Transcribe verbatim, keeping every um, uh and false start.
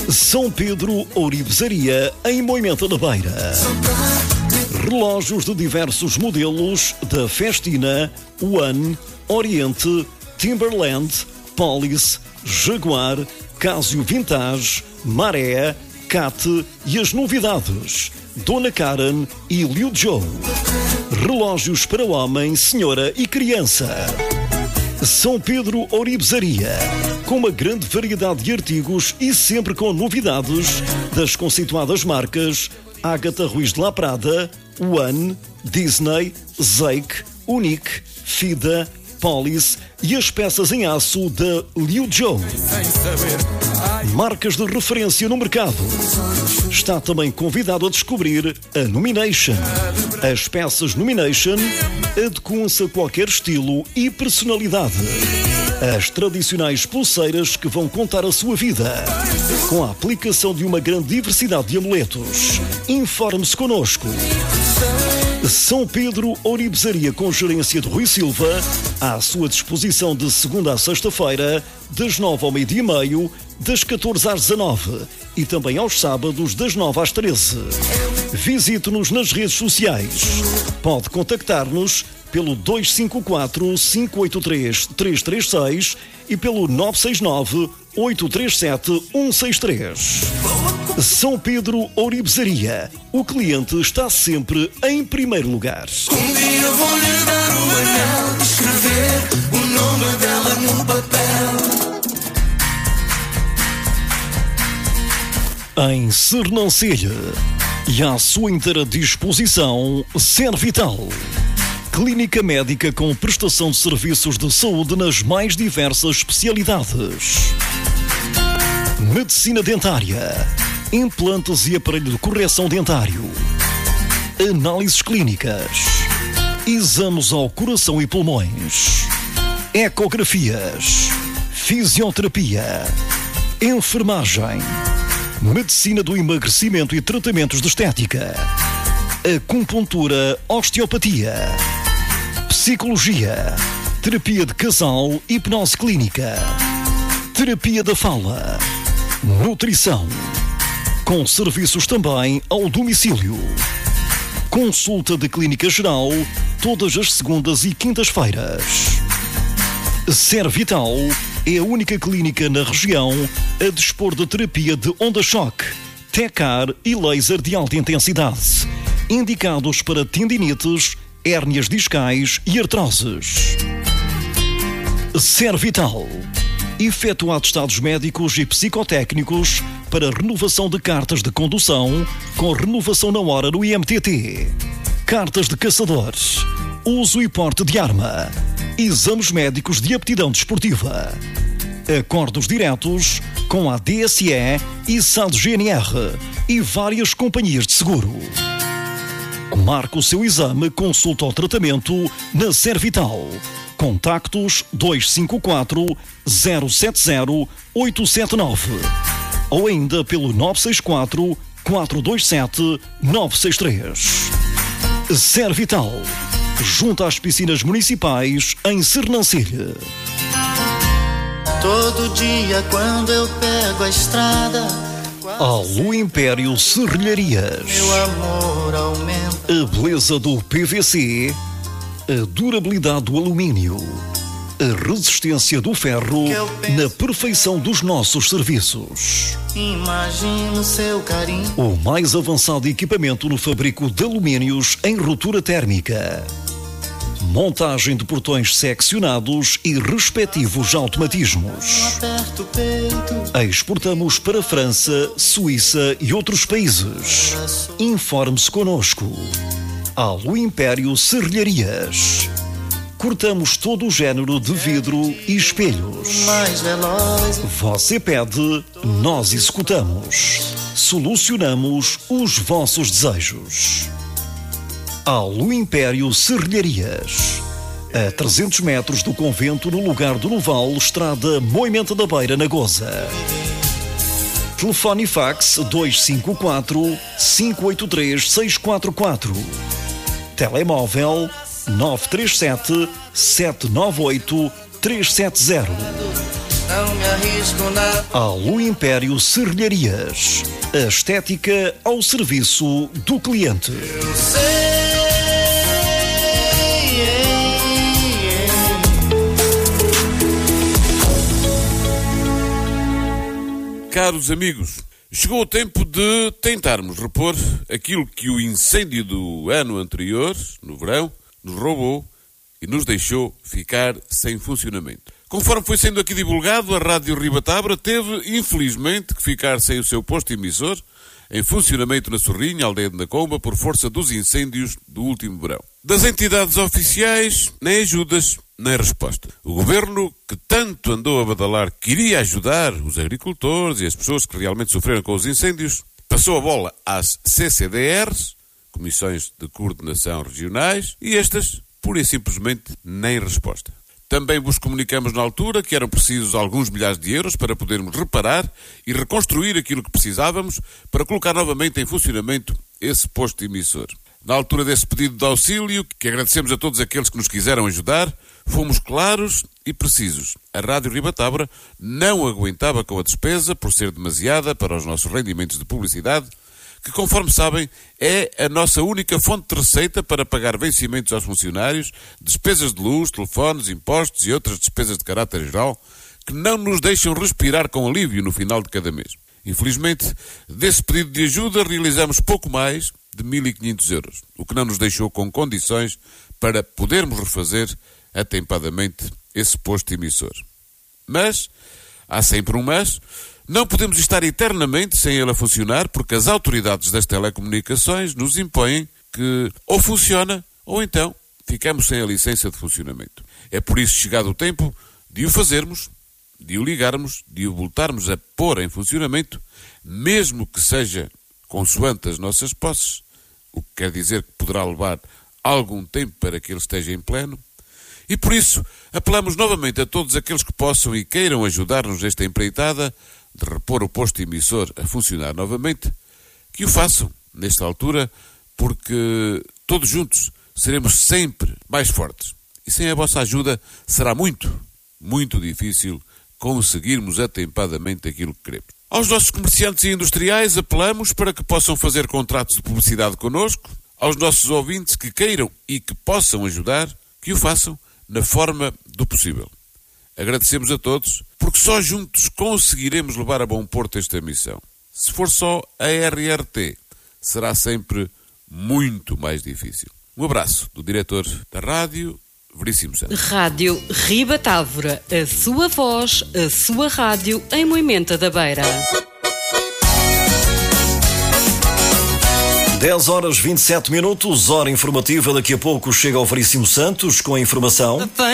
São Pedro Ourivesaria, em Moimenta da Beira. Relógios de diversos modelos da Festina, One, Oriente, Timberland, Polis, Jaguar, Casio Vintage, Maré, Cat e as novidades Dona Karen e Liu Joe. Relógios para homem, senhora e criança. São Pedro Ourivesaria, com uma grande variedade de artigos e sempre com novidades das conceituadas marcas Ágata Ruiz de la Prada, One, Disney, Zeik, Unique, Fida, Polis e as peças em aço da Liu Joe. Marcas de referência no mercado. Está também convidado a descobrir a Nomination. As peças Nomination adequam-se a qualquer estilo e personalidade. As tradicionais pulseiras que vão contar a sua vida, com a aplicação de uma grande diversidade de amuletos. Informe-se connosco. São Pedro Ourivesaria, com gerência de Rui Silva, à sua disposição de segunda a sexta-feira, das nove ao meio-dia e meio, das catorze às dezanove e também aos sábados, das nove às treze. Visite-nos nas redes sociais. Pode contactar-nos pelo dois cinco quatro, cinco oito três, três três seis e pelo nove seis nove, oito três sete, um seis três. São Pedro Ourivesaria. O cliente está sempre em primeiro lugar. Um dia vou-lhe dar o anel, escrever o nome dela no papel. Em Sernancelha e à sua inteira disposição, Servital. Clínica médica com prestação de serviços de saúde nas mais diversas especialidades. Medicina dentária, implantes e aparelho de correção dentário, análises clínicas, exames ao coração e pulmões, ecografias, fisioterapia, enfermagem, medicina do emagrecimento e tratamentos de estética, acupuntura, osteopatia, psicologia, terapia de casal, hipnose clínica, terapia da fala, nutrição, com serviços também ao domicílio. Consulta de clínica geral todas as segundas e quintas-feiras. Servital é a única clínica na região a dispor de terapia de onda-choque, T E C A R e laser de alta intensidade, indicados para tendinites, hérnias discais e artroses. Servital. Efetua atestados médicos e psicotécnicos para renovação de cartas de condução, com renovação na hora no I M T T. Cartas de caçadores, uso e porte de arma, exames médicos de aptidão desportiva, acordos diretos com a D S E e S A D G N R e várias companhias de seguro. Marque o seu exame, consulta ou tratamento na Servital. Contactos dois cinco quatro, zero sete zero, oito sete nove ou ainda pelo nove seis quatro, quatro dois sete, nove seis três. Servital, junto às piscinas municipais em Sernancelha. Todo dia quando eu pego a estrada, Alu Império Serralharias. meu amor aumenta. A beleza do P V C, a durabilidade do alumínio, a resistência do ferro na perfeição dos nossos serviços. Imagino seu carinho. O mais avançado equipamento no fabrico de alumínios em ruptura térmica. Montagem de portões seccionados e respectivos automatismos. Aperto o peito. Exportamos para França, Suíça e outros países. Informe-se connosco. Alu Império Serralharias. Cortamos todo o género de vidro e espelhos. Mais veloz. Você pede, nós executamos. Solucionamos os vossos desejos. Alu Império Serralharias. A trezentos metros do convento, no lugar do Noval, estrada Moimenta da Beira, na Goza. Telefone e fax dois cinco quatro, cinco oito três, seis quatro quatro. Telemóvel nove três sete, sete nove oito, três sete zero. Não me arrisco nada. Alu Império Serralharias. A estética ao serviço do cliente. Eu sei. Caros amigos, chegou o tempo de tentarmos repor aquilo que o incêndio do ano anterior, no verão, nos roubou e nos deixou ficar sem funcionamento. Conforme foi sendo aqui divulgado, a Rádio Ribatabra teve, infelizmente, que ficar sem o seu posto emissor em funcionamento na Sorrinha, aldeia de Nacomba, por força dos incêndios do último verão. Das entidades oficiais, nem ajudas, nem resposta. O governo, que tanto andou a badalar que iria ajudar os agricultores e as pessoas que realmente sofreram com os incêndios, passou a bola às C C D Rs, Comissões de Coordenação Regionais, e estas, pura e simplesmente, nem resposta. Também vos comunicamos na altura que eram precisos alguns milhares de euros para podermos reparar e reconstruir aquilo que precisávamos para colocar novamente em funcionamento esse posto emissor. Na altura desse pedido de auxílio, que agradecemos a todos aqueles que nos quiseram ajudar, fomos claros e precisos. A Rádio Ribatabra não aguentava com a despesa por ser demasiada para os nossos rendimentos de publicidade, que, conforme sabem, é a nossa única fonte de receita para pagar vencimentos aos funcionários, despesas de luz, telefones, impostos e outras despesas de caráter geral, que não nos deixam respirar com alívio no final de cada mês. Infelizmente, desse pedido de ajuda realizamos pouco mais de mil e quinhentos euros, o que não nos deixou com condições para podermos refazer atempadamente esse posto emissor. Mas, há sempre um mas, não podemos estar eternamente sem ele a funcionar, porque as autoridades das telecomunicações nos impõem que ou funciona ou então ficamos sem a licença de funcionamento. É por isso chegado o tempo de o fazermos, de o ligarmos, de o voltarmos a pôr em funcionamento, mesmo que seja consoante as nossas posses, o que quer dizer que poderá levar algum tempo para que ele esteja em pleno. E por isso apelamos novamente a todos aqueles que possam e queiram ajudar-nos nesta empreitada de repor o posto emissor a funcionar novamente, que o façam nesta altura, porque todos juntos seremos sempre mais fortes. E sem a vossa ajuda será muito, muito difícil conseguirmos atempadamente aquilo que queremos. Aos nossos comerciantes e industriais apelamos para que possam fazer contratos de publicidade connosco, aos nossos ouvintes que queiram e que possam ajudar, que o façam na forma do possível. Agradecemos a todos, porque só juntos conseguiremos levar a bom porto esta missão. Se for só a R R T, será sempre muito mais difícil. Um abraço do diretor da rádio, Veríssimo Santos. Rádio Ribatávola, a sua voz, a sua rádio em Moimenta da Beira. dez horas e vinte e sete minutos, hora informativa. Daqui a pouco chega ao Veríssimo Santos com a informação.